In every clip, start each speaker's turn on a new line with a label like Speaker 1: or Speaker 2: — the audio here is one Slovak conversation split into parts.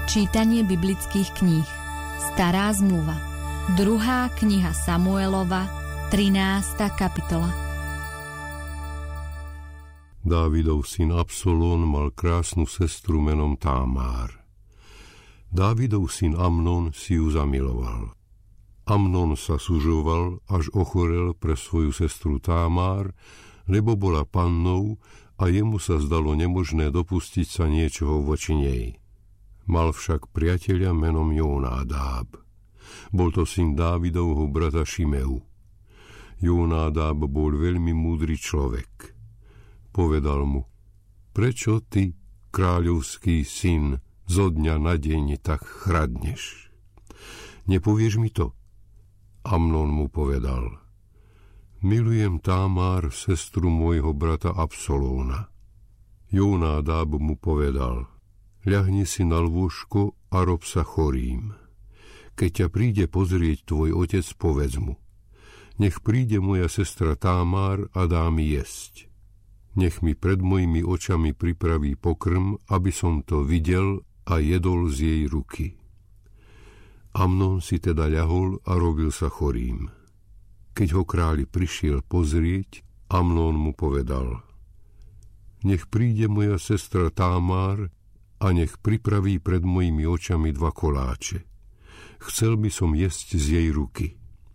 Speaker 1: Čítanie biblických kníh. Stará zmluva. 2. kniha Samuelova, 13. kapitola.
Speaker 2: Dávidov syn Absalón mal krásnu sestru menom Támár. Dávidov syn Amnon si ju zamiloval. Amnon sa sužoval, až ochorel pre svoju sestru Támár, lebo bola pannou a jemu sa zdalo nemožné dopustiť sa niečoho voči nej. Mal však priateľa menom Jónádáb. Bol to syn Dávidovho brata Šimeu. Jónádáb bol veľmi múdry človek. Povedal mu: prečo ty, kráľovský syn, zo dňa na deň tak chradneš? Nepovieš mi to? Amnon mu povedal: milujem Támár, sestru môjho brata Absalóna. Jónádáb mu povedal: ľahni si na lôžko a rob sa chorým. Keď ťa príde pozrieť tvoj otec, povedz mu: nech príde moja sestra Támár a dá mi jesť. Nech mi pred mojimi očami pripraví pokrm, aby som to videl a jedol z jej ruky. Amnon si teda ľahol a robil sa chorým. Keď ho kráľ prišiel pozrieť, Amnon mu povedal: nech príde moja sestra Támár a nech pripraví pred mojimi očami 2 koláče. Chcel by som jesť z jej ruky.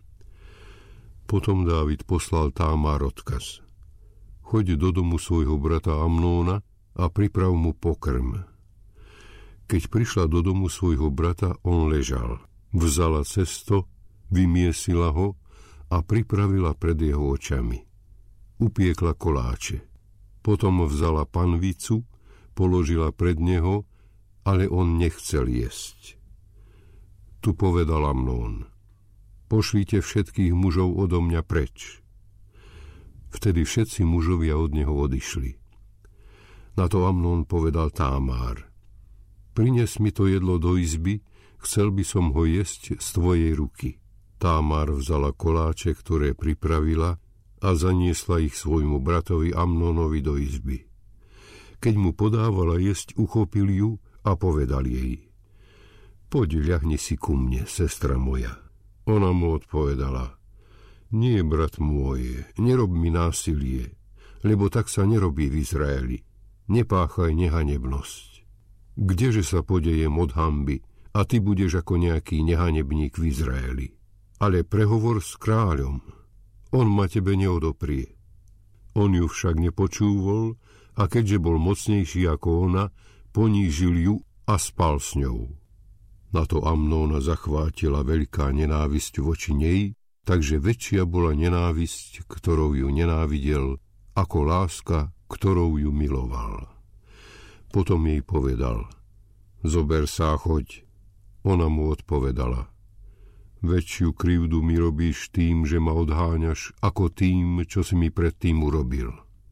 Speaker 2: Potom Dávid poslal Támár odkaz: choď do domu svojho brata Amnóna a priprav mu pokrm. Keď prišla do domu svojho brata, on ležal. Vzala cesto, vymiesila ho a pripravila pred jeho očami. Upiekla koláče. Potom vzala panvicu, položila pred neho, ale on nechcel jesť. Tu povedal Amnón: pošlite všetkých mužov odo mňa preč. Vtedy všetci mužovia od neho odišli. Na to Amnón povedal Támár: prines mi to jedlo do izby, chcel by som ho jesť z tvojej ruky. Támár vzala koláče, ktoré pripravila, a zaniesla ich svojmu bratovi Amnónovi do izby. Keď mu podávala jesť, uchopil ju a povedal jej: poď, ľahni si ku mne, sestra moja. Ona mu odpovedala: nie, brat môj, nerob mi násilie, lebo tak sa nerobí v Izraeli. Nepáchaj nehanebnosť. Kdeže sa podejem od hanby a ty budeš ako nejaký nehanebník v Izraeli? Ale prehovor s kráľom, on ma tebe neodoprie. On ju však nepočúval, a keďže bol mocnejší ako ona, ponížil ju a spal s ňou. Na to Amnóna zachvátila veľká nenávisť voči nej, takže väčšia bola nenávisť, ktorou ju nenávidel, ako láska, ktorou ju miloval. Potom jej povedal: zober sa a choď. Ona mu odpovedala: väčšiu krivdu mi robíš tým, že ma odháňaš, ako tým, čo si mi predtým urobil.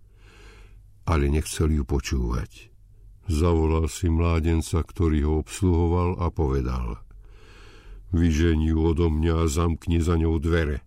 Speaker 2: Ale nechcel ju počúvať. Zavolal si mládenca, ktorý ho obsluhoval, a povedal: vyžeň ju odo mňa a zamkni za ňou dvere.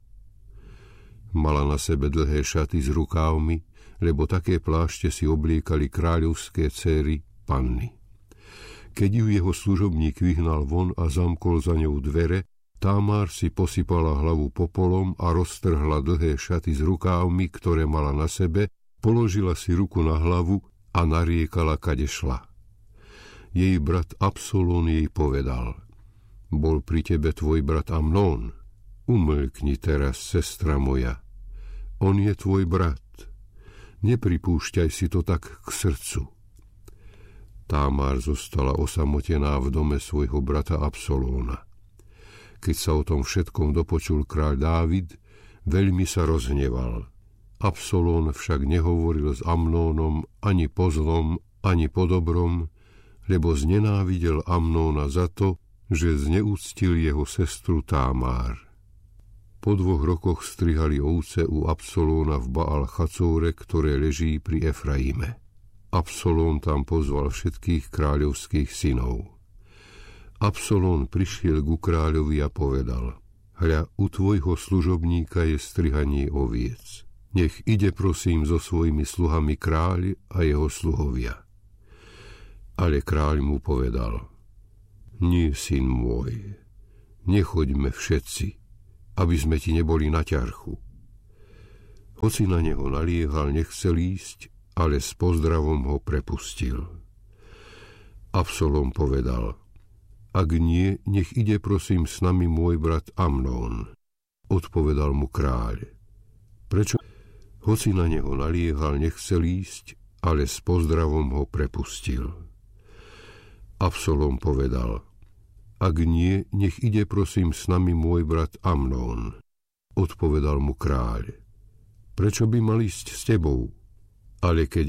Speaker 2: Mala na sebe dlhé šaty s rukávmi, lebo také plášte si obliekali kráľovské céry, panny. Keď ju jeho služobník vyhnal von a zamkol za ňou dvere, Támár si posypala hlavu popolom a roztrhla dlhé šaty s rukávmi, ktoré mala na sebe, položila si ruku na hlavu a nariekala, kade šla. Jej brat Absalón jej povedal: bol pri tebe tvoj brat Amnón. Umlkni teraz, sestra moja. On je tvoj brat. Nepripúšťaj si to tak k srdcu. Támár zostala osamotená v dome svojho brata Absalóna. Keď sa o tom všetkom dopočul kráľ Dávid, veľmi sa rozhneval. Absalón však nehovoril s Amnónom ani po zlom, ani po dobrom, lebo znenávidel Amnóna za to, že zneúctil jeho sestru Támár. Po 2 rokoch strihali ovce u Absalóna v Baal Chacóre, ktoré leží pri Efraime. Absalón tam pozval všetkých kráľovských synov. Absalón prišiel ku kráľovi a povedal: hľa, u tvojho služobníka je strihanie oviec. Nech ide prosím so svojimi sluhami kráľ a jeho sluhovia. Ale kráľ mu povedal: Nie, syn môj, nechoďme všetci, aby sme ti neboli na ťarchu. Hoci na neho naliehal, nechcel ísť, ale s pozdravom ho prepustil. Absalom povedal: Ak nie, nech ide prosím s nami môj brat Amnón. Odpovedal mu kráľ: Prečo? Hoci na neho naliehal, nechcel ísť, ale s pozdravom ho prepustil. Absalom povedal: Ak nie, nech ide prosím s nami môj brat Amnón. Odpovedal mu kráľ: Prečo by mal ísť s tebou? Ale keď